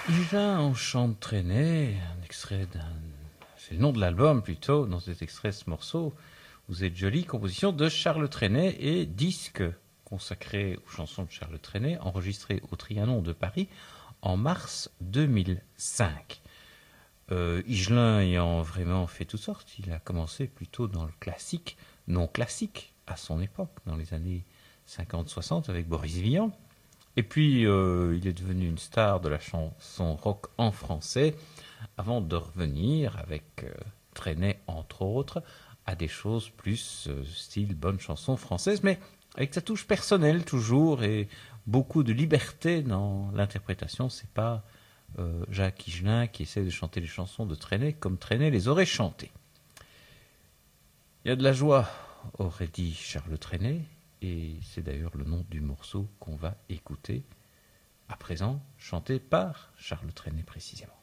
Higelin en chant de traînée, un extrait d'un... C'est le nom de l'album plutôt, dans cet extrait, ce morceau. Vous êtes jolie, composition de Charles Trenet et disque consacré aux chansons de Charles Trenet, enregistré au Trianon de Paris en mars 2005. Higelin ayant vraiment fait toutes sortes, il a commencé plutôt dans le classique, non classique à son époque, dans les années 50-60 avec Boris Vian. Et puis, il est devenu une star de la chanson rock en français, avant de revenir, avec Trenet entre autres, à des choses plus style bonne chanson française, mais avec sa touche personnelle toujours, et beaucoup de liberté dans l'interprétation. C'est pas Jacques Higelin qui essaie de chanter les chansons de Trenet comme Trenet les aurait chantées. Il y a de la joie, aurait dit Charles Trenet, et c'est d'ailleurs le nom du morceau qu'on va écouter à présent, chanté par Charles Trenet précisément.